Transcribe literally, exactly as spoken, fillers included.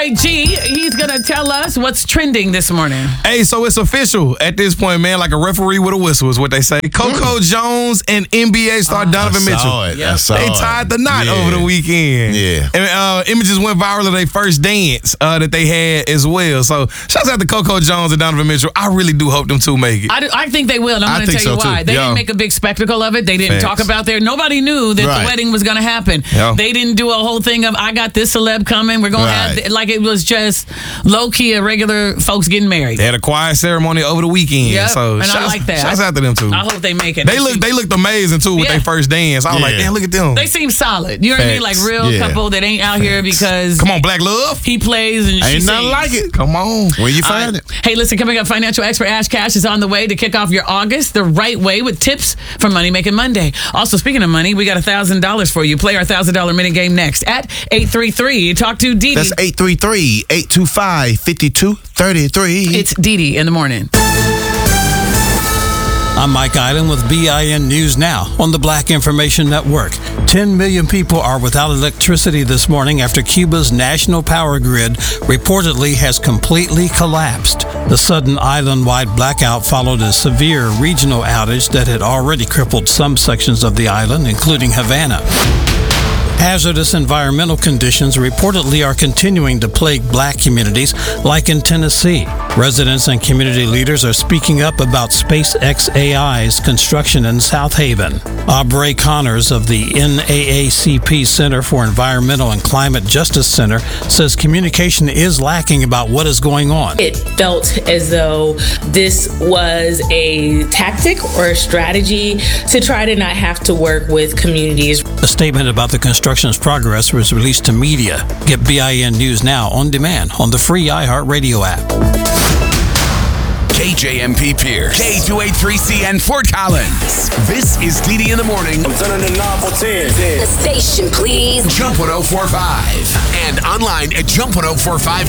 boy G. He's going to tell us what's trending this morning. Hey, so it's official at this point, man. Like a referee with a whistle is what they say. Coco mm. Jones and N B A star uh, Donovan I Mitchell. Saw it. Yep. I saw they it. tied the knot yeah. over the weekend. Yeah. And uh, images went viral of their first dance uh, that they had as well. So shouts out to Coco Jones and Donovan Mitchell. I really do hope them two make it. I, do, I think they will. And I'm going to tell so you why. too. They Yo. didn't make a big spectacle of it. They didn't Facts. talk about their. Nobody knew that Right. the wedding was going to happen. Yo. They didn't do a whole thing of I got this celeb coming. We're going to Right. have like it was just low key a regular folks getting married. They had a quiet ceremony over the weekend. Yep, So and I shouts, like that. Shouts out to them two. I hope they make it. They look. They looked amazing too with Yeah. their first dance. I was Yeah. like, damn, look at them. They seem solid. You know what I mean? Like Facts. real Yeah. couple that ain't out here because Come on, Black Love. he plays and she Ain't nothing sings. like it. Come on. Where you All find right. it? Hey, listen, coming up, financial expert Ash Cash is on the way to kick off your August the right way with tips for Money Making Monday. Also, speaking of money, we got one thousand dollars for you. Play our one thousand dollars minute game next at eight three three. Talk to Dee Dee. That's eight three three, eight two five, five two three three. It's Dee Dee in the morning. I'm Mike Island with B I N News Now on the Black Information Network. ten million people are without electricity this morning after Cuba's national power grid reportedly has completely collapsed. The sudden island-wide blackout followed a severe regional outage that had already crippled some sections of the island, including Havana. Hazardous environmental conditions reportedly are continuing to plague black communities, like in Tennessee. Residents and community leaders are speaking up about SpaceX A I's construction in South Haven. Aubrey Connors of the N double A C P Center for Environmental and Climate Justice Center says communication is lacking about what is going on. It felt as though this was a tactic or a strategy to try to not have to work with communities. A statement about the construction's progress was released to media. Get B I N News Now on demand on the free iHeartRadio app. K J M P Pierce, K two eighty-three C N Fort Collins. This is Dee Dee in the morning. I'm turning the knob for ten. The station, please. Jump one oh four point five and online at jump one oh four five